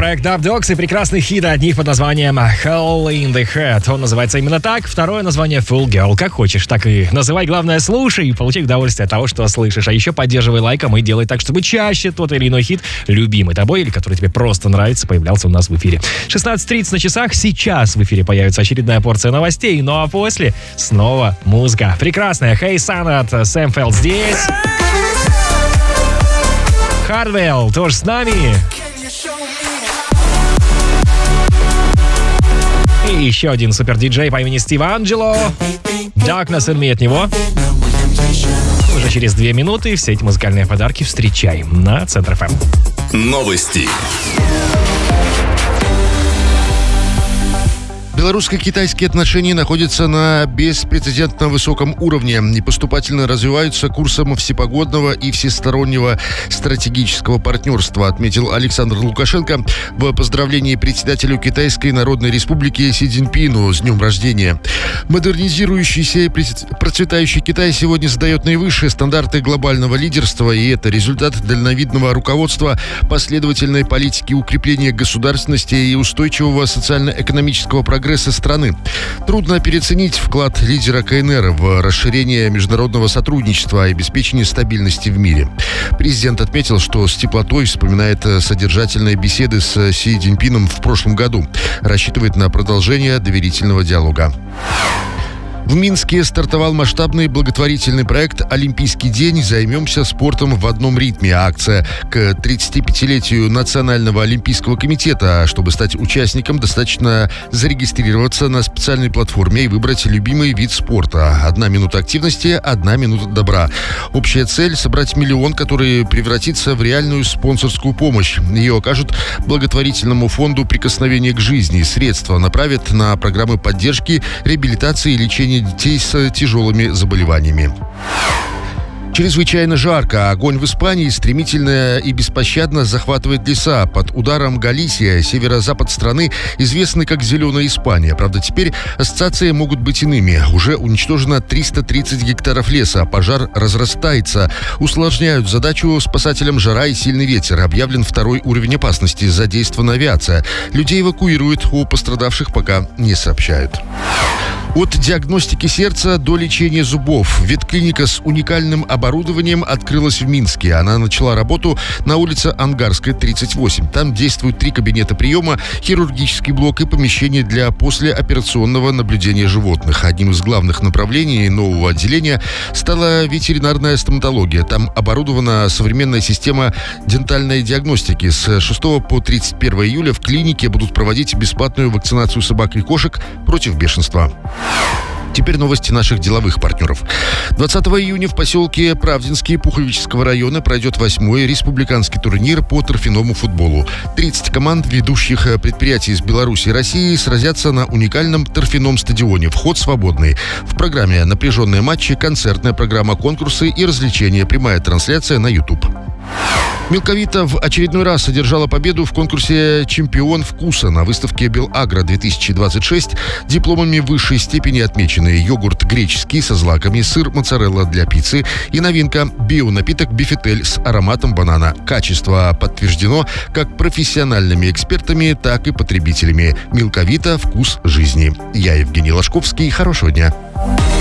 проект Dub Dogs и прекрасный хит от них под названием Hell in the Head. Он называется именно так. Второе название Full Girl. Как хочешь, так и называй. Главное, слушай и получай удовольствие от того, что слышишь. А еще поддерживай лайком и делай так, чтобы чаще тот или иной хит, любимый тобой или который тебе просто нравится, появлялся у нас в эфире. 16:30 на часах. Сейчас в эфире появится очередная порция новостей. Ну а после снова музыка. Прекрасная Hey Sun от Sam Feldt здесь. Hardwell тоже с нами. И еще один супер-диджей по имени Стив Анджело. Darkness in Me от него. Уже через 2 минуты все эти музыкальные подарки встречаем на Центр ФМ. Новости. Белорусско-китайские отношения находятся на беспрецедентно высоком уровне и поступательно развиваются курсом всепогодного и всестороннего стратегического партнерства, отметил Александр Лукашенко в поздравлении председателю Китайской Народной Республики Си Цзиньпину с днем рождения. Модернизирующийся и процветающий Китай сегодня задает наивысшие стандарты глобального лидерства, и это результат дальновидного руководства, последовательной политики укрепления государственности и устойчивого социально-экономического прогресса страны. Трудно переоценить вклад лидера КНР в расширение международного сотрудничества и обеспечение стабильности в мире. Президент отметил, что с теплотой вспоминает содержательные беседы с Си Цзиньпином в прошлом году. Рассчитывает на продолжение доверительного диалога. В Минске стартовал масштабный благотворительный проект «Олимпийский день. Займемся спортом в одном ритме». Акция к 35-летию Национального олимпийского комитета. Чтобы стать участником, достаточно зарегистрироваться на специальной платформе и выбрать любимый вид спорта. 1 минута активности, 1 минута добра. Общая цель – собрать 1 миллион, который превратится в реальную спонсорскую помощь. Ее окажут благотворительному фонду «Прикосновение к жизни». Средства направят на программы поддержки, реабилитации и лечения детей с тяжелыми заболеваниями. Чрезвычайно жарко. Огонь в Испании стремительно и беспощадно захватывает леса. Под ударом Галисия, северо-запад страны, известный как «Зеленая Испания». Правда, теперь ассоциации могут быть иными. Уже уничтожено 330 гектаров леса. Пожар разрастается. Усложняют задачу спасателям жара и сильный ветер. Объявлен 2-й уровень опасности. Задействована авиация. Людей эвакуируют. О пострадавших пока не сообщают. От диагностики сердца до лечения зубов. Ветклиника с уникальным оборудованием открылась в Минске. Она начала работу на улице Ангарская, 38. Там действуют 3 кабинета приема, хирургический блок и помещение для послеоперационного наблюдения животных. Одним из главных направлений нового отделения стала ветеринарная стоматология. Там оборудована современная система дентальной диагностики. С 6 по 31 июля в клинике будут проводить бесплатную вакцинацию собак и кошек против бешенства. Теперь новости наших деловых партнеров. 20 июня в поселке Правдинский Пуховического района пройдет 8-й республиканский турнир по торфяному футболу. 30 команд ведущих предприятий из Беларуси и России сразятся на уникальном торфяном стадионе. Вход свободный. В программе напряженные матчи, концертная программа, конкурсы и развлечения. Прямая трансляция на YouTube. Милковита в очередной раз одержала победу в конкурсе «Чемпион вкуса» на выставке «Белагро-2026». Дипломами высшей степени отмечены йогурт греческий со злаками, сыр моцарелла для пиццы и новинка – бионапиток «Бифетель» с ароматом банана. Качество подтверждено как профессиональными экспертами, так и потребителями. Милковита – вкус жизни. Я Евгений Ложковский. Хорошего дня.